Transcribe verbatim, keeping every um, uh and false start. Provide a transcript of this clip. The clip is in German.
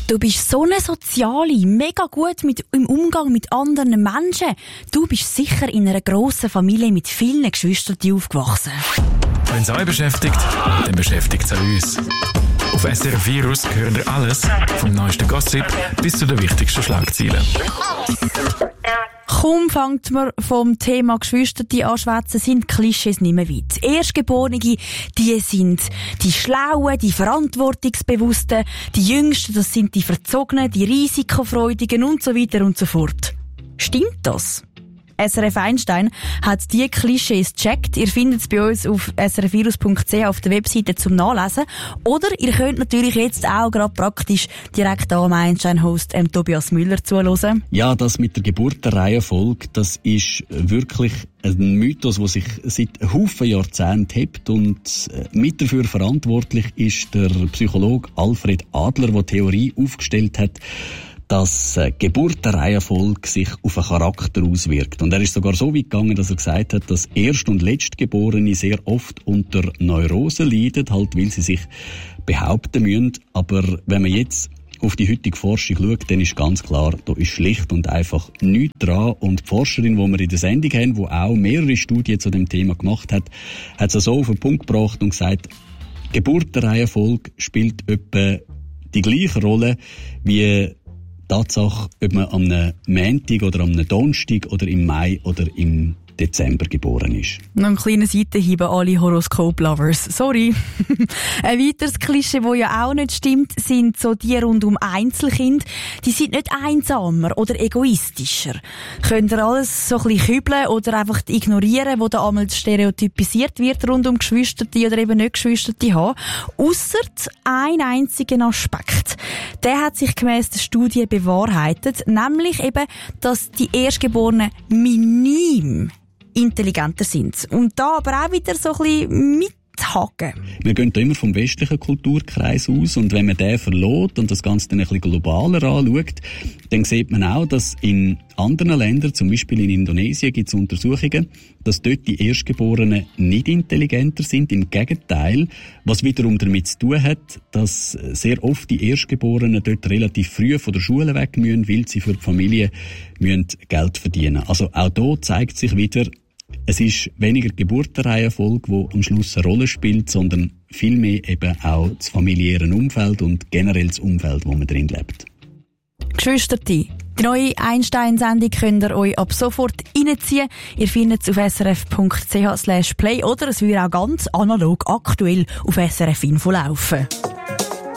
Du bist so eine Soziale, mega gut mit, im Umgang mit anderen Menschen. Du bist sicher in einer grossen Familie mit vielen Geschwistern aufgewachsen. Wenn es euch beschäftigt, dann beschäftigt es auch uns. Auf S R F Virus hören wir alles, vom neuesten Gossip bis zu den wichtigsten Schlagzeilen. Kaum fängt man vom Thema Geschwister an schwätzen, sind Klischees nicht mehr weit. Erstgeborene, die sind die Schlauen, die Verantwortungsbewussten, die Jüngsten, das sind die Verzogenen, die Risikofreudigen und so weiter und so fort. Stimmt das? S R F Einstein hat die Klischees gecheckt. Ihr findet es bei uns auf s r f virus punkt c h auf der Webseite zum Nachlesen. Oder ihr könnt natürlich jetzt auch gerade praktisch direkt am Einstein-Host ähm, Tobias Müller zuhören. Ja, das mit der Geburtenreihenfolge, das ist wirklich ein Mythos, der sich seit Haufen Jahrzehnten hebt, und mit dafür verantwortlich ist der Psychologe Alfred Adler, der Theorie aufgestellt hat, dass äh, Geburtenreihenfolge sich auf den Charakter auswirkt. Und er ist sogar so weit gegangen, dass er gesagt hat, dass Erst- und Letztgeborene sehr oft unter Neurosen leiden, halt weil sie sich behaupten müssen. Aber wenn man jetzt auf die heutige Forschung schaut, dann ist ganz klar, da ist schlicht und einfach nichts dran. Und die Forscherin, die wir in der Sendung haben, die auch mehrere Studien zu dem Thema gemacht hat, hat es so auf den Punkt gebracht und gesagt, Geburtenreihenfolge spielt etwa die gleiche Rolle wie Tatsache, ob man am einem Montag oder am einem Donnerstag oder im Mai oder im Dezember geboren ist. Noch ein kleiner Seitenhieb an alle Horoskop-Lovers. Sorry. Ein weiteres Klischee, das ja auch nicht stimmt, sind so die rund um Einzelkinder. Die sind nicht einsamer oder egoistischer. Könnt ihr alles so ein bisschen kübeln oder einfach ignorieren, wo da einmal stereotypisiert wird rund um Geschwisterte oder eben nicht Geschwisterte haben. Ausser ein einzigen Aspekt. Der hat sich gemäss der Studie bewahrheitet, nämlich eben, dass die Erstgeborenen minim intelligenter sind. Und da aber auch wieder so ein bisschen mithaken. Wir gehen da immer vom westlichen Kulturkreis aus, und wenn man den verlässt und das Ganze dann ein bisschen globaler anschaut, dann sieht man auch, dass in anderen Ländern, zum Beispiel in Indonesien, gibt es Untersuchungen, dass dort die Erstgeborenen nicht intelligenter sind. Im Gegenteil, was wiederum damit zu tun hat, dass sehr oft die Erstgeborenen dort relativ früh von der Schule weg müssen, weil sie für die Familie müssen Geld verdienen. Also auch hier zeigt sich wieder, es ist weniger die Geburtenreihenfolge, die am Schluss eine Rolle spielt, sondern vielmehr eben auch das familiäre Umfeld und generell das Umfeld, wo man drin lebt. Geschwisterte, die neue Einstein-Sendung könnt ihr euch ab sofort reinziehen. Ihr findet es auf s r f punkt c h slash play oder es wird auch ganz analog aktuell auf S R F Info laufen.